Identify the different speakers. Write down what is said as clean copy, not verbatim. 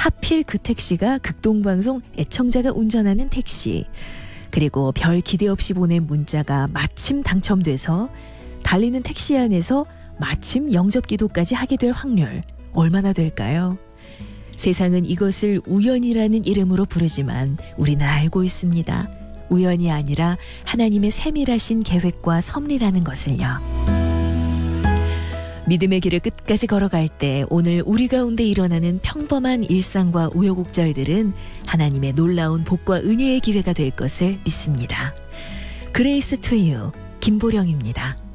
Speaker 1: 하필 그 택시가 극동방송 애청자가 운전하는 택시, 그리고 별 기대 없이 보낸 문자가 마침 당첨돼서 달리는 택시 안에서 마침 영접기도까지 하게 될 확률 얼마나 될까요? 세상은 이것을 우연이라는 이름으로 부르지만 우리는 알고 있습니다. 우연이 아니라 하나님의 세밀하신 계획과 섭리라는 것을요. 믿음의 길을 끝까지 걸어갈 때 오늘 우리 가운데 일어나는 평범한 일상과 우여곡절들은 하나님의 놀라운 복과 은혜의 기회가 될 것을 믿습니다. 그레이스 투 유 김보령입니다.